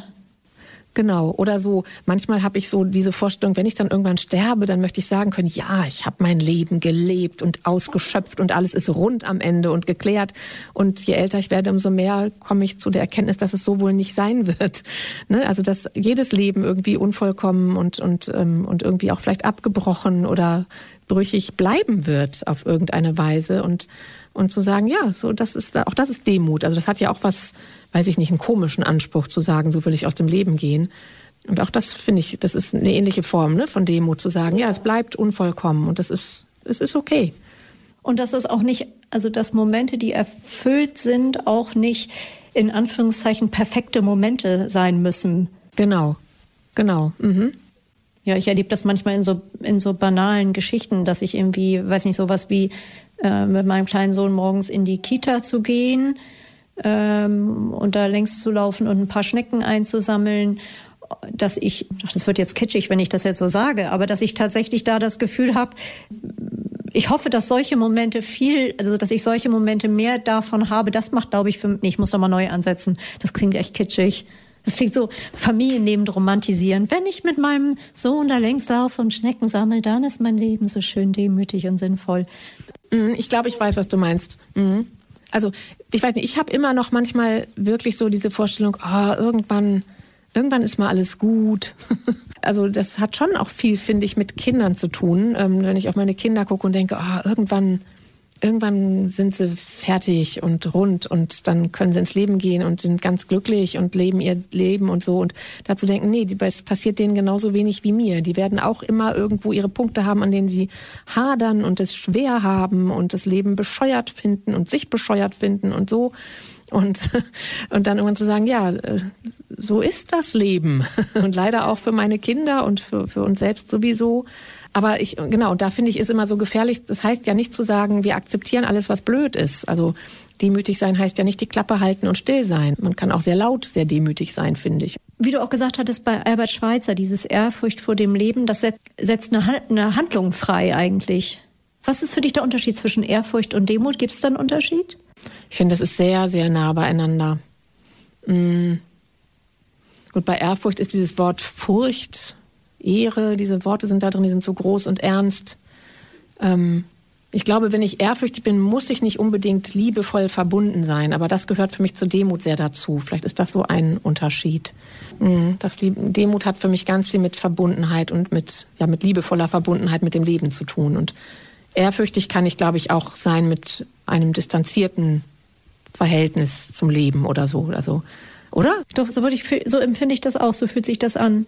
Genau, oder so, manchmal habe ich so diese Vorstellung, wenn ich dann irgendwann sterbe, dann möchte ich sagen können, ja, ich habe mein Leben gelebt und ausgeschöpft und alles ist rund am Ende und geklärt. Und je älter ich werde, umso mehr komme ich zu der Erkenntnis, dass es so wohl nicht sein wird. Ne? Also dass jedes Leben irgendwie unvollkommen und, und, ähm, und irgendwie auch vielleicht abgebrochen oder brüchig bleiben wird auf irgendeine Weise. Und, und zu sagen, ja, so das ist auch das ist Demut. Also das hat ja auch was, weiß ich nicht, einen komischen Anspruch zu sagen, so will ich aus dem Leben gehen. Und auch das finde ich, das ist eine ähnliche Form, ne, von Demut, zu sagen, ja, es bleibt unvollkommen und das ist, es ist okay. Und dass es auch nicht, also dass Momente, die erfüllt sind, auch nicht in Anführungszeichen perfekte Momente sein müssen. Genau, genau. Mhm. Ja, ich erlebe das manchmal in so in so banalen Geschichten, dass ich irgendwie, weiß nicht, sowas wie äh, mit meinem kleinen Sohn morgens in die Kita zu gehen ähm, und da längs zu laufen und ein paar Schnecken einzusammeln, dass ich, ach, das wird jetzt kitschig, wenn ich das jetzt so sage, aber dass ich tatsächlich da das Gefühl habe, ich hoffe, dass solche Momente viel, also dass ich solche Momente mehr davon habe, das macht, glaube ich, für mich, nee, ich muss nochmal neu ansetzen, das klingt echt kitschig. Das klingt so Familienleben romantisieren. Wenn ich mit meinem Sohn da längs laufe und Schnecken sammle, dann ist mein Leben so schön demütig und sinnvoll. Ich glaube, ich weiß, was du meinst. Also ich weiß nicht, ich habe immer noch manchmal wirklich so diese Vorstellung, oh, irgendwann, irgendwann ist mal alles gut. Also das hat schon auch viel, finde ich, mit Kindern zu tun. Wenn ich auf meine Kinder gucke und denke, oh, irgendwann... Irgendwann sind sie fertig und rund und dann können sie ins Leben gehen und sind ganz glücklich und leben ihr Leben und so. Und dazu denken, nee, es passiert denen genauso wenig wie mir. Die werden auch immer irgendwo ihre Punkte haben, an denen sie hadern und es schwer haben und das Leben bescheuert finden und sich bescheuert finden und so. Und, und dann irgendwann zu sagen, ja, so ist das Leben. Und leider auch für meine Kinder und für, für uns selbst sowieso. Aber ich, genau, da finde ich, ist immer so gefährlich. Das heißt ja nicht zu sagen, wir akzeptieren alles, was blöd ist. Also demütig sein heißt ja nicht die Klappe halten und still sein. Man kann auch sehr laut sehr demütig sein, finde ich. Wie du auch gesagt hattest bei Albert Schweitzer, dieses Ehrfurcht vor dem Leben, das setzt eine, eine Handlung frei eigentlich. Was ist für dich der Unterschied zwischen Ehrfurcht und Demut? Gibt es da einen Unterschied? Ich finde, das ist sehr, sehr nah beieinander. Mhm. Gut, bei Ehrfurcht ist dieses Wort Furcht, Ehre, diese Worte sind da drin, die sind so groß und ernst. Ähm, Ich glaube, wenn ich ehrfürchtig bin, muss ich nicht unbedingt liebevoll verbunden sein. Aber das gehört für mich zur Demut sehr dazu. Vielleicht ist das so ein Unterschied. Das Demut hat für mich ganz viel mit Verbundenheit und mit, ja, mit liebevoller Verbundenheit mit dem Leben zu tun. Und ehrfürchtig kann ich, glaube ich, auch sein mit einem distanzierten Verhältnis zum Leben oder so. Also, oder? Doch, so, würde ich, so empfinde ich das auch. So fühlt sich das an.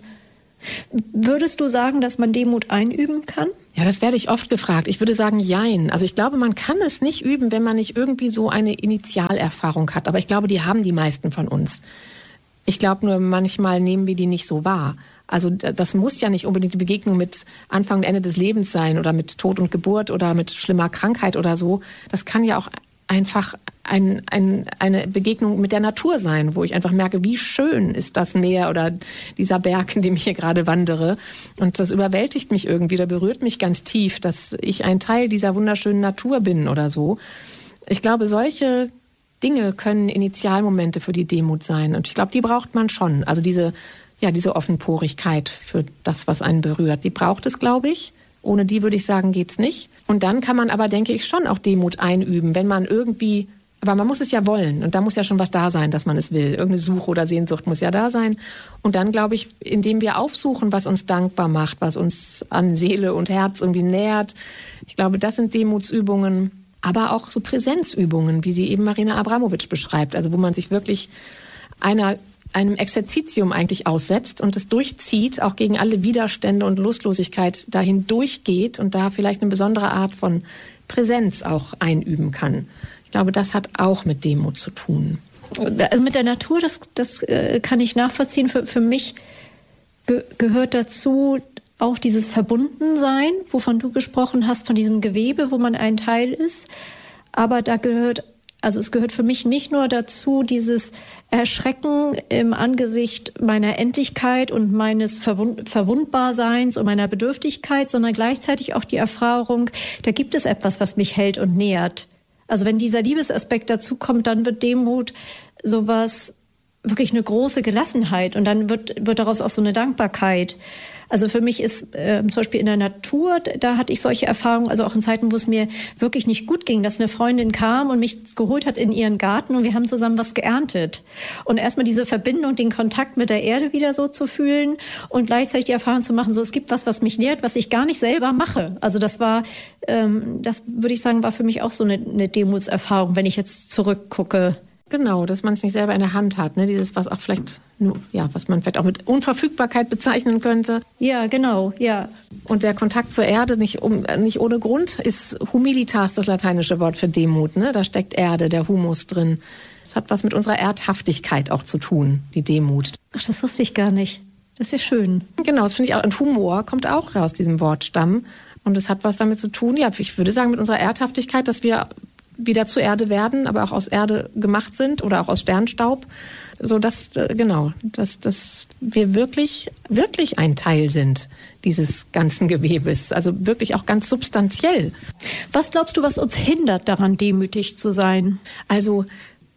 Würdest du sagen, dass man Demut einüben kann? Ja, das werde ich oft gefragt. Ich würde sagen, jein. Also ich glaube, man kann es nicht üben, wenn man nicht irgendwie so eine Initialerfahrung hat. Aber ich glaube, die haben die meisten von uns. Ich glaube nur, manchmal nehmen wir die nicht so wahr. Also das muss ja nicht unbedingt die Begegnung mit Anfang und Ende des Lebens sein oder mit Tod und Geburt oder mit schlimmer Krankheit oder so. Das kann ja auch einfach ein, ein, eine Begegnung mit der Natur sein, wo ich einfach merke, wie schön ist das Meer oder dieser Berg, in dem ich hier gerade wandere. Und das überwältigt mich irgendwie, da berührt mich ganz tief, dass ich ein Teil dieser wunderschönen Natur bin oder so. Ich glaube, solche Dinge können Initialmomente für die Demut sein. Und ich glaube, die braucht man schon. Also diese, ja, diese Offenporigkeit für das, was einen berührt, die braucht es, glaube ich. Ohne die, würde ich sagen, geht's nicht. Und dann kann man aber, denke ich, schon auch Demut einüben, wenn man irgendwie, aber man muss es ja wollen. Und da muss ja schon was da sein, dass man es will. Irgendeine Suche oder Sehnsucht muss ja da sein. Und dann, glaube ich, indem wir aufsuchen, was uns dankbar macht, was uns an Seele und Herz irgendwie nährt. Ich glaube, das sind Demutsübungen, aber auch so Präsenzübungen, wie sie eben Marina Abramovic beschreibt. Also wo man sich wirklich einer einem Exerzitium eigentlich aussetzt und es durchzieht, auch gegen alle Widerstände und Lustlosigkeit dahin durchgeht und da vielleicht eine besondere Art von Präsenz auch einüben kann. Ich glaube, das hat auch mit Demut zu tun. Also mit der Natur, das, das äh, kann ich nachvollziehen. Für, für mich ge- gehört dazu auch dieses Verbundensein, wovon du gesprochen hast, von diesem Gewebe, wo man ein Teil ist. Aber da gehört Also es gehört für mich nicht nur dazu, dieses Erschrecken im Angesicht meiner Endlichkeit und meines Verwund- Verwundbarseins und meiner Bedürftigkeit, sondern gleichzeitig auch die Erfahrung, da gibt es etwas, was mich hält und nährt. Also wenn dieser Liebesaspekt dazu kommt, dann wird Demut sowas, wirklich eine große Gelassenheit und dann wird, wird daraus auch so eine Dankbarkeit. Also für mich ist äh, zum Beispiel in der Natur, da hatte ich solche Erfahrungen, also auch in Zeiten, wo es mir wirklich nicht gut ging, dass eine Freundin kam und mich geholt hat in ihren Garten und wir haben zusammen was geerntet. Und erstmal diese Verbindung, den Kontakt mit der Erde wieder so zu fühlen und gleichzeitig die Erfahrung zu machen, so es gibt was, was mich nährt, was ich gar nicht selber mache. Also das war, ähm, das würde ich sagen, war für mich auch so eine, eine Demutserfahrung, wenn ich jetzt zurückgucke. Genau, dass man es nicht selber in der Hand hat, ne? Dieses, was auch vielleicht, ja, was man vielleicht auch mit Unverfügbarkeit bezeichnen könnte. Ja, genau, ja. Und der Kontakt zur Erde, nicht, um, nicht ohne Grund, ist Humilitas, das lateinische Wort für Demut, ne? Da steckt Erde, der Humus drin. Das hat was mit unserer Erdhaftigkeit auch zu tun, die Demut. Ach, das wusste ich gar nicht. Das ist ja schön. Genau, das finde ich auch. Und Humor kommt auch aus diesem Wortstamm. Und es hat was damit zu tun, ja, ich würde sagen, mit unserer Erdhaftigkeit, dass wir wieder zur Erde werden, aber auch aus Erde gemacht sind oder auch aus Sternstaub, so dass genau, dass, dass wir wirklich wirklich ein Teil sind dieses ganzen Gewebes, also wirklich auch ganz substanziell. Was glaubst du, was uns hindert daran, demütig zu sein? Also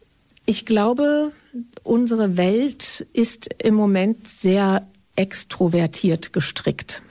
ich glaube, unsere Welt ist im Moment sehr extrovertiert gestrickt.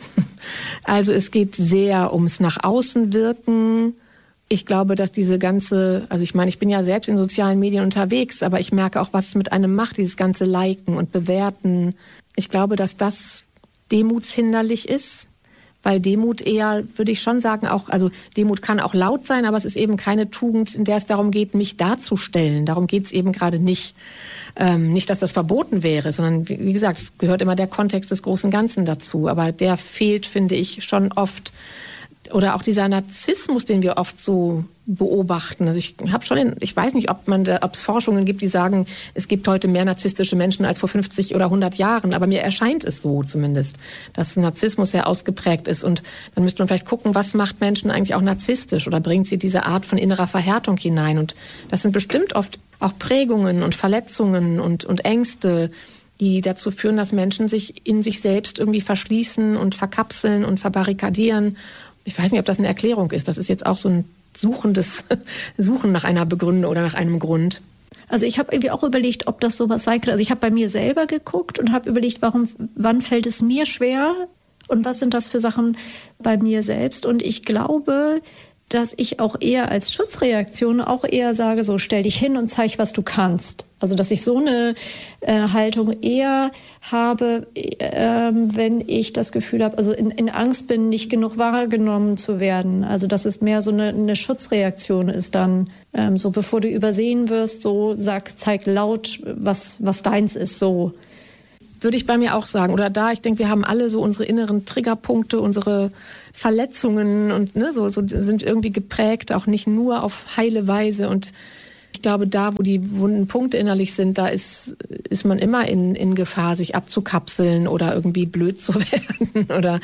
Also es geht sehr ums nach außen wirken. Ich glaube, dass diese ganze, also ich meine, ich bin ja selbst in sozialen Medien unterwegs, aber ich merke auch, was es mit einem macht, dieses ganze Liken und Bewerten. Ich glaube, dass das demutshinderlich ist, weil Demut eher, würde ich schon sagen, auch, also Demut kann auch laut sein, aber es ist eben keine Tugend, in der es darum geht, mich darzustellen. Darum geht es eben gerade nicht. Ähm, nicht, dass das verboten wäre, sondern wie gesagt, es gehört immer der Kontext des großen Ganzen dazu. Aber der fehlt, finde ich, schon oft. Oder auch dieser Narzissmus, den wir oft so beobachten. Also ich habe schon, in, ich weiß nicht, ob man, da, ob es Forschungen gibt, die sagen, es gibt heute mehr narzisstische Menschen als vor fünfzig oder hundert Jahren. Aber mir erscheint es so zumindest, dass Narzissmus sehr ausgeprägt ist. Und dann müsste man vielleicht gucken, was macht Menschen eigentlich auch narzisstisch oder bringt sie diese Art von innerer Verhärtung hinein. Und das sind bestimmt oft auch Prägungen und Verletzungen und, und Ängste, die dazu führen, dass Menschen sich in sich selbst irgendwie verschließen und verkapseln und verbarrikadieren. Ich weiß nicht, ob das eine Erklärung ist. Das ist jetzt auch so ein suchendes Suchen nach einer Begründung oder nach einem Grund. Also ich habe irgendwie auch überlegt, ob das sowas sein kann. Also ich habe bei mir selber geguckt und habe überlegt, warum, wann fällt es mir schwer und was sind das für Sachen bei mir selbst. Und ich glaube, dass ich auch eher als Schutzreaktion auch eher sage, so stell dich hin und zeig, was du kannst. Also dass ich so eine äh, Haltung eher habe, äh, wenn ich das Gefühl habe, also in, in Angst bin, nicht genug wahrgenommen zu werden. Also dass es mehr so eine, eine Schutzreaktion ist dann, ähm, so bevor du übersehen wirst, so sag, zeig laut, was, was deins ist, so. Würde ich bei mir auch sagen. Oder da, ich denke, wir haben alle so unsere inneren Triggerpunkte, unsere Verletzungen und ne, so, so sind irgendwie geprägt, auch nicht nur auf heile Weise. Und ich glaube, da, wo die wunden Punkte innerlich sind, da ist, ist man immer in, in Gefahr, sich abzukapseln oder irgendwie blöd zu werden oder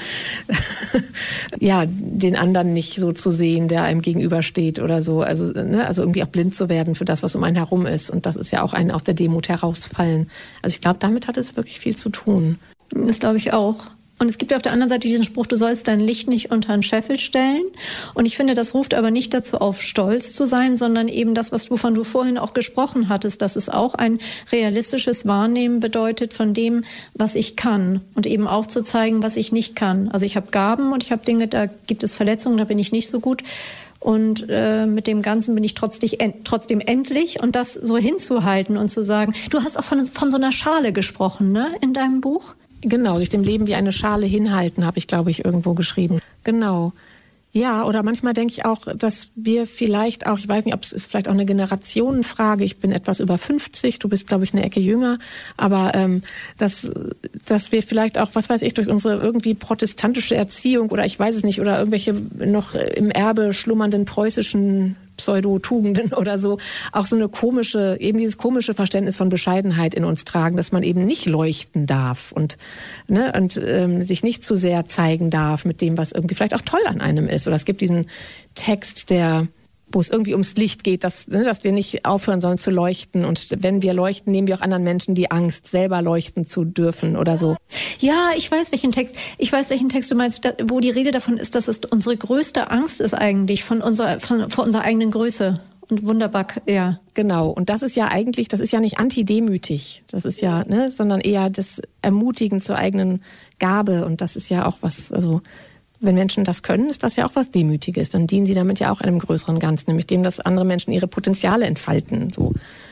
ja, den anderen nicht so zu sehen, der einem gegenübersteht oder so. Also, ne, also irgendwie auch blind zu werden für das, was um einen herum ist. Und das ist ja auch ein aus der Demut herausfallen. Also ich glaube, damit hat es wirklich viel zu tun. Das glaube ich auch. Und es gibt auf der anderen Seite diesen Spruch, du sollst dein Licht nicht unter einen Scheffel stellen. Und ich finde, das ruft aber nicht dazu auf, stolz zu sein, sondern eben das, was wovon du vorhin auch gesprochen hattest, dass es auch ein realistisches Wahrnehmen bedeutet von dem, was ich kann. Und eben auch zu zeigen, was ich nicht kann. Also ich habe Gaben und ich habe Dinge, da gibt es Verletzungen, da bin ich nicht so gut. Und äh, mit dem Ganzen bin ich trotzdem, trotzdem endlich. Und das so hinzuhalten und zu sagen, du hast auch von, von so einer Schale gesprochen, ne, in deinem Buch? Genau, sich dem Leben wie eine Schale hinhalten, habe ich, glaube ich, irgendwo geschrieben. Genau. Ja, oder manchmal denke ich auch, dass wir vielleicht auch, ich weiß nicht, ob es ist vielleicht auch eine Generationenfrage, ich bin etwas über fünfzig, du bist, glaube ich, eine Ecke jünger, aber ähm, dass, dass wir vielleicht auch, was weiß ich, durch unsere irgendwie protestantische Erziehung oder ich weiß es nicht, oder irgendwelche noch im Erbe schlummernden preußischen Pseudo-Tugenden oder so, auch so eine komische, eben dieses komische Verständnis von Bescheidenheit in uns tragen, dass man eben nicht leuchten darf und, ne, und ähm, sich nicht zu sehr zeigen darf mit dem, was irgendwie vielleicht auch toll an einem ist. Oder es gibt diesen Text, der wo es irgendwie ums Licht geht, dass, ne, dass wir nicht aufhören sollen zu leuchten. Und wenn wir leuchten, nehmen wir auch anderen Menschen die Angst, selber leuchten zu dürfen oder so. Ja, ich weiß, welchen Text, ich weiß, welchen Text du meinst, wo die Rede davon ist, dass es unsere größte Angst ist eigentlich von unserer, von, vor unserer eigenen Größe. Und wunderbar, ja. Genau. Und das ist ja eigentlich, das ist ja nicht antidemütig. Das ist ja, ne, sondern eher das Ermutigen zur eigenen Gabe. Und das ist ja auch was, also, wenn Menschen das können, ist das ja auch was Demütiges. Dann dienen sie damit ja auch einem größeren Ganzen, nämlich dem, dass andere Menschen ihre Potenziale entfalten. So.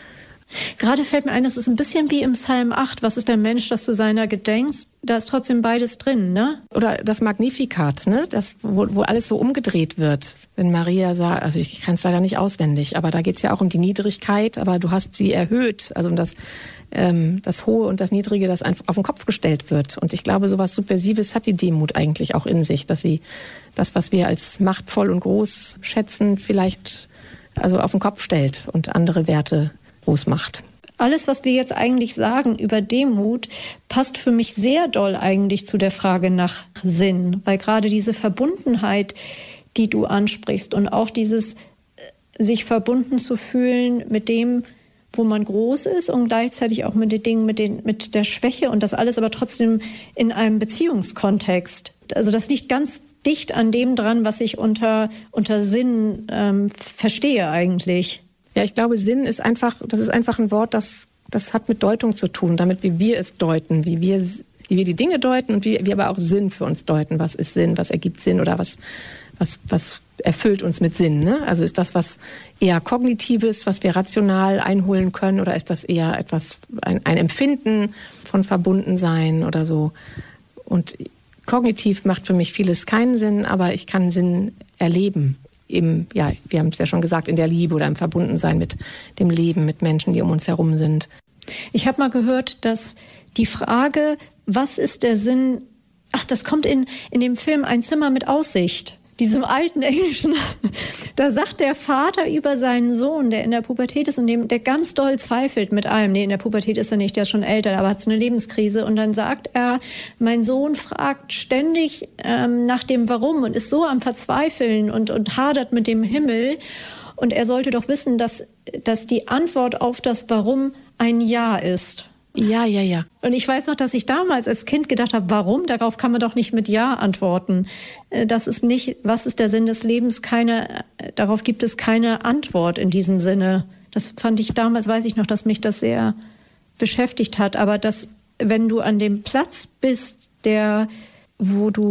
Gerade fällt mir ein, das ist ein bisschen wie im Psalm acht. Was ist der Mensch, dass du seiner gedenkst? Da ist trotzdem beides drin, ne? Oder das Magnificat, ne? Das, wo, wo alles so umgedreht wird. Wenn Maria sagt, also ich kann es leider nicht auswendig, aber da geht es ja auch um die Niedrigkeit, aber du hast sie erhöht. Also um das, ähm, das Hohe und das Niedrige, das einfach auf den Kopf gestellt wird. Und ich glaube, sowas Subversives hat die Demut eigentlich auch in sich, dass sie das, was wir als machtvoll und groß schätzen, vielleicht also auf den Kopf stellt und andere Werte groß macht. Alles, was wir jetzt eigentlich sagen über Demut, passt für mich sehr doll eigentlich zu der Frage nach Sinn, weil gerade diese Verbundenheit, die du ansprichst und auch dieses sich verbunden zu fühlen mit dem, wo man groß ist und gleichzeitig auch mit den Dingen, mit, den, mit der Schwäche und das alles aber trotzdem in einem Beziehungskontext. Also das liegt ganz dicht an dem dran, was ich unter, unter Sinn ähm, verstehe eigentlich. Ja, ich glaube, Sinn ist einfach, das ist einfach ein Wort, das, das hat mit Deutung zu tun, damit wie wir es deuten, wie wir, wie wir die Dinge deuten und wie wir aber auch Sinn für uns deuten. Was ist Sinn, was ergibt Sinn oder was, was, was erfüllt uns mit Sinn, ne? Also ist das was eher Kognitives, was wir rational einholen können, oder ist das eher etwas, ein, ein Empfinden von Verbundensein oder so? Und kognitiv macht für mich vieles keinen Sinn, aber ich kann Sinn erleben. Eben, ja, wir haben es ja schon gesagt, in der Liebe oder im Verbundensein mit dem Leben, mit Menschen, die um uns herum sind. Ich habe mal gehört, dass die Frage, was ist der Sinn, ach, das kommt in, in dem Film Ein Zimmer mit Aussicht, diesem alten Englischen. Da sagt der Vater über seinen Sohn, der in der Pubertät ist und dem, der ganz doll zweifelt mit allem. Nee, in der Pubertät ist er nicht, der ist schon älter, aber hat so eine Lebenskrise. Und dann sagt er, mein Sohn fragt ständig ähm, nach dem Warum und ist so am Verzweifeln und, und hadert mit dem Himmel. Und er sollte doch wissen, dass, dass die Antwort auf das Warum ein Ja ist. Ja, ja, ja. Und ich weiß noch, dass ich damals als Kind gedacht habe, warum? Darauf kann man doch nicht mit Ja antworten. Das ist nicht, was ist der Sinn des Lebens? Keine, darauf gibt es keine Antwort in diesem Sinne. Das fand ich damals, weiß ich noch, dass mich das sehr beschäftigt hat. Aber dass, wenn du an dem Platz bist, der, wo du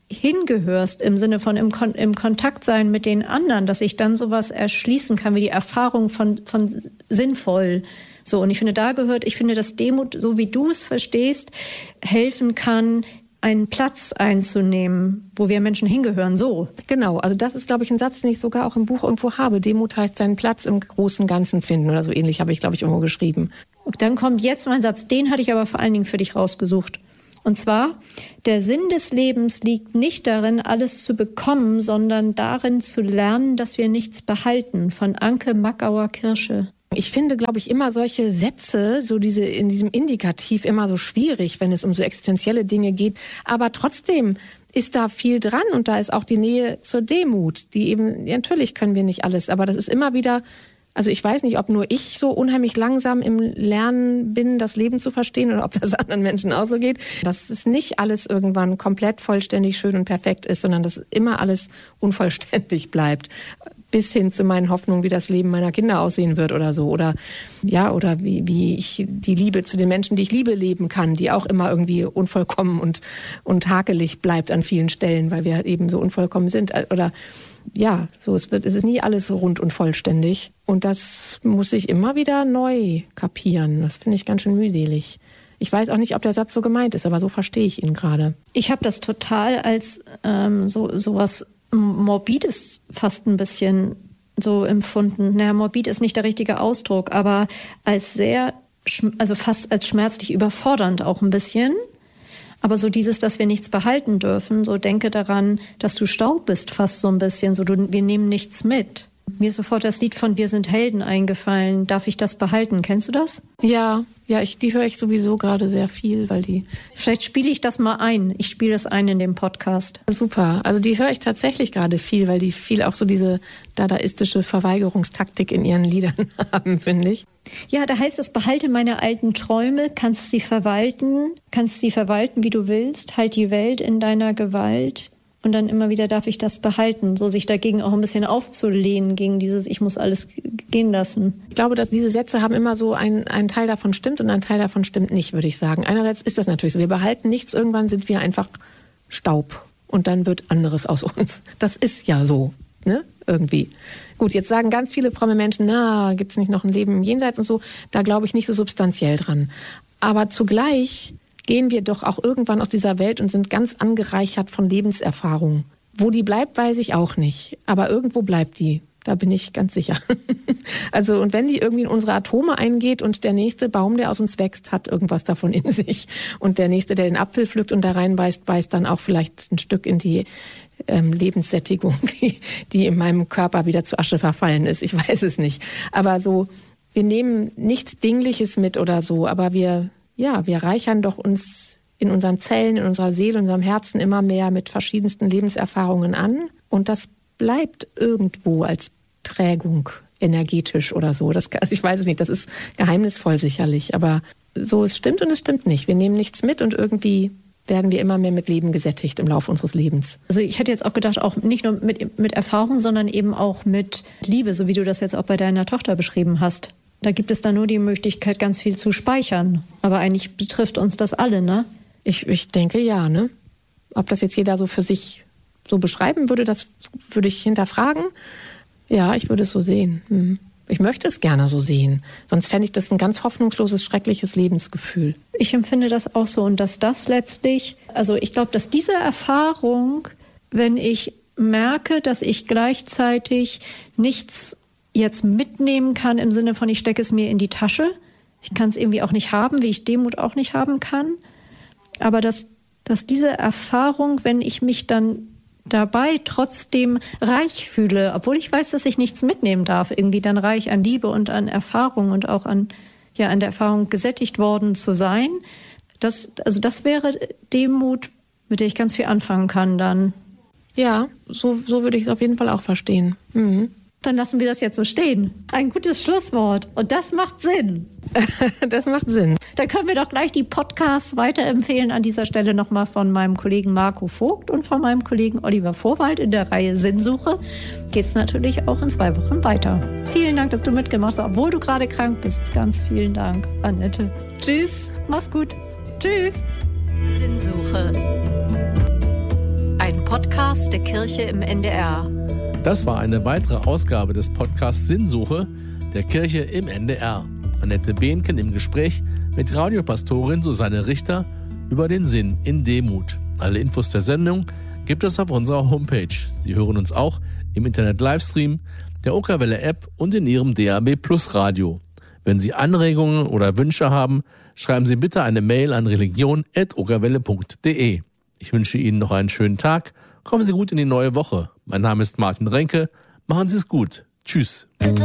hingehörst, im Sinne von im, Kon- im Kontakt sein mit den anderen, dass ich dann sowas erschließen kann, wie die Erfahrung von, von sinnvoll. So, und ich finde, da gehört, ich finde, dass Demut, so wie du es verstehst, helfen kann, einen Platz einzunehmen, wo wir Menschen hingehören, so. Genau, also das ist, glaube ich, ein Satz, den ich sogar auch im Buch irgendwo habe. Demut heißt, seinen Platz im großen Ganzen finden oder so ähnlich, habe ich, glaube ich, irgendwo geschrieben. Und dann kommt jetzt mein Satz, den hatte ich aber vor allen Dingen für dich rausgesucht. Und zwar, der Sinn des Lebens liegt nicht darin, alles zu bekommen, sondern darin zu lernen, dass wir nichts behalten. Von Anke Mackauer-Kirsche. Ich finde, glaube ich, immer solche Sätze, so diese in diesem Indikativ immer so schwierig, wenn es um so existenzielle Dinge geht. Aber trotzdem ist da viel dran und da ist auch die Nähe zur Demut, die eben, ja, natürlich können wir nicht alles, aber das ist immer wieder, also ich weiß nicht, ob nur ich so unheimlich langsam im Lernen bin, das Leben zu verstehen oder ob das anderen Menschen auch so geht, dass es nicht alles irgendwann komplett vollständig schön und perfekt ist, sondern dass immer alles unvollständig bleibt. Bis hin zu meinen Hoffnungen, wie das Leben meiner Kinder aussehen wird oder so. Oder ja, oder wie, wie ich die Liebe zu den Menschen, die ich liebe, leben kann, die auch immer irgendwie unvollkommen und, und hakelig bleibt an vielen Stellen, weil wir eben so unvollkommen sind. Oder ja, so es wird, es ist nie alles so rund und vollständig. Und das muss ich immer wieder neu kapieren. Das finde ich ganz schön mühselig. Ich weiß auch nicht, ob der Satz so gemeint ist, aber so verstehe ich ihn gerade. Ich habe das total als ähm, so sowas Morbides fast ein bisschen so empfunden. Naja, morbid ist nicht der richtige Ausdruck, aber als sehr, also fast als schmerzlich überfordernd auch ein bisschen. Aber so dieses, dass wir nichts behalten dürfen, so denke daran, dass du Staub bist fast so ein bisschen, so du, wir nehmen nichts mit. Mir ist sofort das Lied von Wir sind Helden eingefallen. Darf ich das behalten? Kennst du das? Ja, ja, ich, die höre ich sowieso gerade sehr viel, weil die... Vielleicht spiele ich das mal ein. Ich spiele das ein in dem Podcast. Super. Also die höre ich tatsächlich gerade viel, weil die viel auch so diese dadaistische Verweigerungstaktik in ihren Liedern haben, finde ich. Ja, da heißt es, behalte meine alten Träume, kannst sie verwalten, kannst sie verwalten, wie du willst, halt die Welt in deiner Gewalt. Und dann immer wieder darf ich das behalten, so sich dagegen auch ein bisschen aufzulehnen, gegen dieses, ich muss alles gehen lassen. Ich glaube, dass diese Sätze haben immer so, ein, ein Teil davon stimmt und ein Teil davon stimmt nicht, würde ich sagen. Einerseits ist das natürlich so, wir behalten nichts, irgendwann sind wir einfach Staub und dann wird anderes aus uns. Das ist ja so, ne, irgendwie. Gut, jetzt sagen ganz viele fromme Menschen, na, gibt es nicht noch ein Leben im Jenseits und so, da glaube ich nicht so substanziell dran. Aber zugleich gehen wir doch auch irgendwann aus dieser Welt und sind ganz angereichert von Lebenserfahrung. Wo die bleibt, weiß ich auch nicht. Aber irgendwo bleibt die. Da bin ich ganz sicher. Also, und wenn die irgendwie in unsere Atome eingeht und der nächste Baum, der aus uns wächst, hat irgendwas davon in sich. Und der nächste, der den Apfel pflückt und da reinbeißt, beißt dann auch vielleicht ein Stück in die ähm, Lebenssättigung, die, die in meinem Körper wieder zu Asche verfallen ist. Ich weiß es nicht. Aber so, wir nehmen nichts Dingliches mit oder so, aber wir Ja, wir reichern doch uns in unseren Zellen, in unserer Seele, in unserem Herzen immer mehr mit verschiedensten Lebenserfahrungen an. Und das bleibt irgendwo als Prägung energetisch oder so. Das, also ich weiß es nicht, das ist geheimnisvoll sicherlich. Aber so, es stimmt und es stimmt nicht. Wir nehmen nichts mit und irgendwie werden wir immer mehr mit Leben gesättigt im Laufe unseres Lebens. Also ich hätte jetzt auch gedacht, auch nicht nur mit, mit Erfahrung, sondern eben auch mit Liebe, so wie du das jetzt auch bei deiner Tochter beschrieben hast. Da gibt es dann nur die Möglichkeit, ganz viel zu speichern. Aber eigentlich betrifft uns das alle, ne? Ich, ich denke ja, ne? Ob das jetzt jeder so für sich so beschreiben würde, das würde ich hinterfragen. Ja, ich würde es so sehen. Hm. Ich möchte es gerne so sehen. Sonst fände ich das ein ganz hoffnungsloses, schreckliches Lebensgefühl. Ich empfinde das auch so. Und dass das letztlich, also ich glaube, dass diese Erfahrung, wenn ich merke, dass ich gleichzeitig nichts jetzt mitnehmen kann im Sinne von, ich stecke es mir in die Tasche. Ich kann es irgendwie auch nicht haben, wie ich Demut auch nicht haben kann. Aber dass, dass diese Erfahrung, wenn ich mich dann dabei trotzdem reich fühle, obwohl ich weiß, dass ich nichts mitnehmen darf, irgendwie dann reich an Liebe und an Erfahrung und auch an, ja, an der Erfahrung gesättigt worden zu sein, das, also das wäre Demut, mit der ich ganz viel anfangen kann dann. Ja, so, so würde ich es auf jeden Fall auch verstehen. Mhm. Dann lassen wir das jetzt so stehen. Ein gutes Schlusswort. Und das macht Sinn. Das macht Sinn. Dann können wir doch gleich die Podcasts weiterempfehlen. An dieser Stelle nochmal von meinem Kollegen Marco Vogt und von meinem Kollegen Oliver Vorwald in der Reihe Sinnsuche. Geht es natürlich auch in zwei Wochen weiter. Vielen Dank, dass du mitgemacht hast, obwohl du gerade krank bist. Ganz vielen Dank, Annette. Tschüss. Mach's gut. Tschüss. Sinnsuche. Ein Podcast der Kirche im N D R. Das war eine weitere Ausgabe des Podcasts Sinnsuche der Kirche im N D R. Annette Behnken im Gespräch mit Radiopastorin Susanne Richter über den Sinn in Demut. Alle Infos der Sendung gibt es auf unserer Homepage. Sie hören uns auch im Internet-Livestream, der Okerwelle-App und in Ihrem D A B Plus Radio. Wenn Sie Anregungen oder Wünsche haben, schreiben Sie bitte eine Mail an religion at okerwelle punkt de. Ich wünsche Ihnen noch einen schönen Tag. Kommen Sie gut in die neue Woche. Mein Name ist Martin Renke. Machen Sie es gut. Tschüss.